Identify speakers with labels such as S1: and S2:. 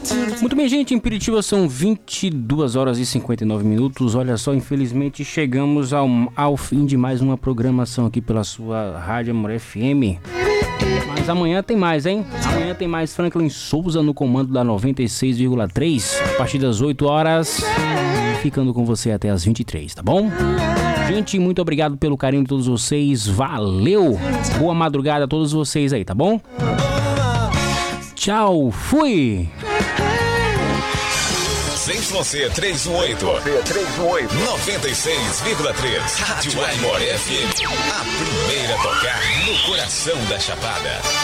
S1: Muito bem, gente, em Piritiba são 22 horas e 59 minutos. Olha só, infelizmente chegamos ao fim de mais uma programação aqui pela sua Rádio Amor FM. Mas amanhã tem mais, hein? Amanhã tem mais Franklin Souza no comando da 96,3. A partir das 8 horas, ficando com você até as 23, tá bom? Gente, muito obrigado pelo carinho de todos vocês. Valeu! Boa madrugada a todos vocês aí, tá bom? Tchau, fui!
S2: Sem você 318. 96,3. Rádio Amor FM. A primeira a tocar no coração da Chapada.